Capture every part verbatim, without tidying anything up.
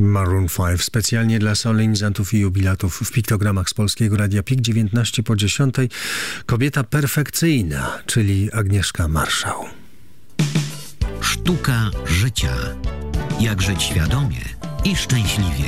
Maroon pięć. Specjalnie dla solenizantów i jubilatów w piktogramach z Polskiego Radia P I K dziewiętnaście po dziesiątej. Kobieta perfekcyjna, czyli Agnieszka Marszał. Sztuka życia. Jak żyć świadomie i szczęśliwie.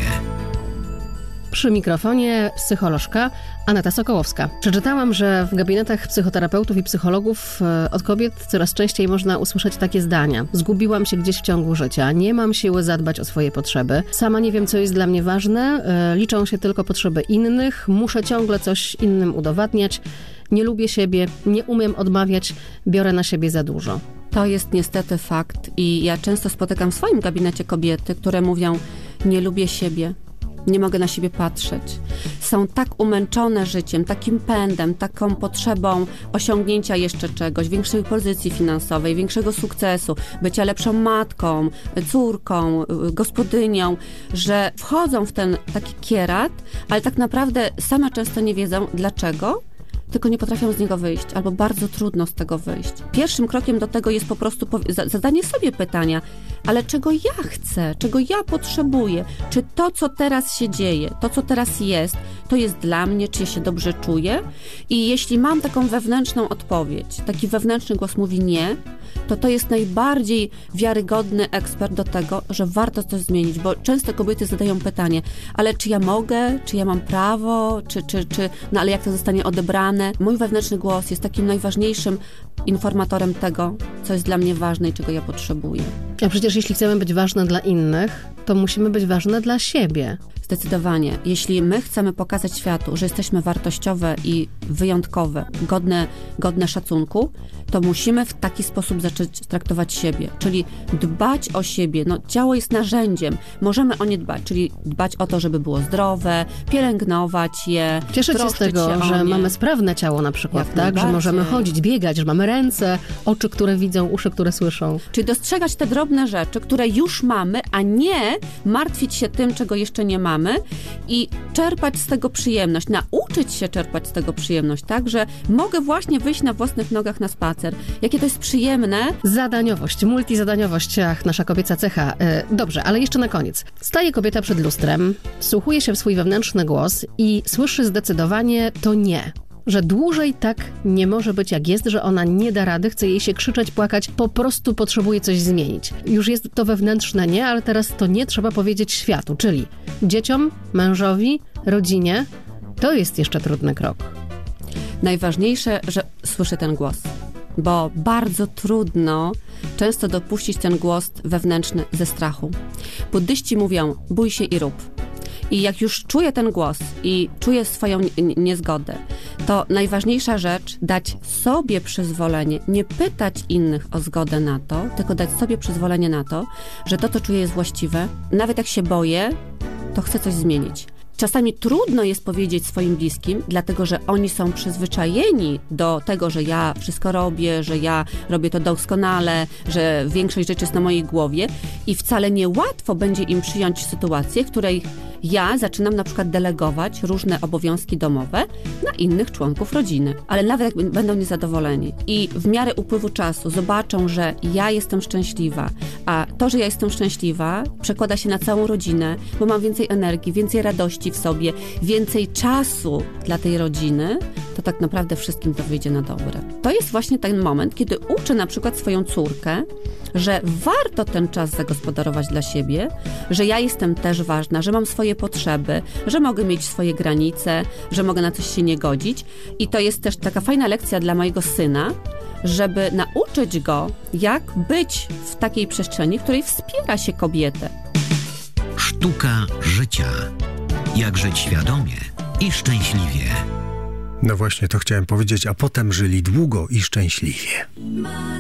Przy mikrofonie psycholożka Aneta Sokołowska. Przeczytałam, że w gabinetach psychoterapeutów i psychologów od kobiet coraz częściej można usłyszeć takie zdania. Zgubiłam się gdzieś w ciągu życia, nie mam siły zadbać o swoje potrzeby, sama nie wiem, co jest dla mnie ważne, liczą się tylko potrzeby innych, muszę ciągle coś innym udowadniać, nie lubię siebie, nie umiem odmawiać, biorę na siebie za dużo. To jest niestety fakt i ja często spotykam w swoim gabinecie kobiety, które mówią, nie lubię siebie. Nie mogę na siebie patrzeć. Są tak umęczone życiem, takim pędem, taką potrzebą osiągnięcia jeszcze czegoś, większej pozycji finansowej, większego sukcesu, bycia lepszą matką, córką, gospodynią, że wchodzą w ten taki kierat, ale tak naprawdę same często nie wiedzą dlaczego, tylko nie potrafią z niego wyjść, albo bardzo trudno z tego wyjść. Pierwszym krokiem do tego jest po prostu zadanie sobie pytania, ale czego ja chcę, czego ja potrzebuję? Czy to, co teraz się dzieje, to, co teraz jest, to jest dla mnie, czy ja się dobrze czuję? I jeśli mam taką wewnętrzną odpowiedź, taki wewnętrzny głos mówi nie, to to jest najbardziej wiarygodny ekspert do tego, że warto coś zmienić, bo często kobiety zadają pytanie, ale czy ja mogę, czy ja mam prawo, czy, czy, czy, no ale jak to zostanie odebrane? Mój wewnętrzny głos jest takim najważniejszym informatorem tego, co jest dla mnie ważne i czego ja potrzebuję. A przecież jeśli chcemy być ważne dla innych, to musimy być ważne dla siebie. Zdecydowanie. Jeśli my chcemy pokazać światu, że jesteśmy wartościowe i wyjątkowe, godne, godne szacunku, to musimy w taki sposób zacząć traktować siebie, czyli dbać o siebie. No, ciało jest narzędziem, możemy o nie dbać, czyli dbać o to, żeby było zdrowe, pielęgnować je, cieszyć się z tego, się że nie. mamy sprawne ciało na przykład, Jak tak, że możemy najbardziej. chodzić, biegać, że mamy ręce, oczy, które widzą, uszy, które słyszą. Czyli dostrzegać te drobne rzeczy, które już mamy, a nie martwić się tym, czego jeszcze nie mamy i czerpać z tego przyjemność, nauczyć się czerpać z tego przyjemność, tak, że mogę właśnie wyjść na własnych nogach na spacer. Jakie to jest przyjemne. Zadaniowość, multizadaniowość, ach, nasza kobieca cecha. E, dobrze, ale jeszcze na koniec. Staje kobieta przed lustrem, wsłuchuje się w swój wewnętrzny głos i słyszy zdecydowanie to nie. Że dłużej tak nie może być jak jest, że ona nie da rady, chce jej się krzyczeć, płakać, po prostu potrzebuje coś zmienić. Już jest to wewnętrzne nie, ale teraz to nie trzeba powiedzieć światu, czyli dzieciom, mężowi, rodzinie. To jest jeszcze trudny krok. Najważniejsze, że słyszę ten głos, bo bardzo trudno często dopuścić ten głos wewnętrzny ze strachu. Buddyści mówią, bój się i rób. I jak już czuję ten głos i czuję swoją niezgodę, to najważniejsza rzecz, dać sobie przyzwolenie, nie pytać innych o zgodę na to, tylko dać sobie przyzwolenie na to, że to, co czuję, jest właściwe. Nawet jak się boję, to chcę coś zmienić. Czasami trudno jest powiedzieć swoim bliskim, dlatego że oni są przyzwyczajeni do tego, że ja wszystko robię, że ja robię to doskonale, że większość rzeczy jest na mojej głowie i wcale niełatwo będzie im przyjąć sytuację, w której ja zaczynam na przykład delegować różne obowiązki domowe na innych członków rodziny. Ale nawet jak będą niezadowoleni i w miarę upływu czasu zobaczą, że ja jestem szczęśliwa, a to, że ja jestem szczęśliwa, przekłada się na całą rodzinę, bo mam więcej energii, więcej radości w sobie, więcej czasu dla tej rodziny, to tak naprawdę wszystkim to wyjdzie na dobre. To jest właśnie ten moment, kiedy uczę na przykład swoją córkę, że warto ten czas zagospodarować dla siebie, że ja jestem też ważna, że mam swoje potrzeby, że mogę mieć swoje granice, że mogę na coś się nie godzić. I to jest też taka fajna lekcja dla mojego syna, żeby nauczyć go, jak być w takiej przestrzeni, w której wspiera się kobietę. Sztuka życia. Jak żyć świadomie i szczęśliwie. No właśnie, to chciałem powiedzieć, a potem żyli długo i szczęśliwie.